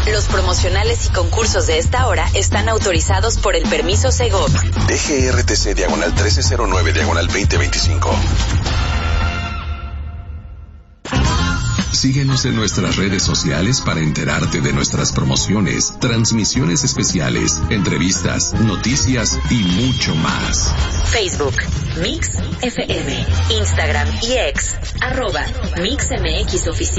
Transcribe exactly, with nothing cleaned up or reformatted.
Los promocionales y concursos de esta hora están autorizados por el permiso Segov. D G R T C diagonal trece cero nueve diagonal veinte veinticinco. Síguenos en nuestras redes sociales para enterarte de nuestras promociones, transmisiones especiales, entrevistas, noticias y mucho más. Facebook, Mix F M, Instagram y X, arroba Mix M X Oficial.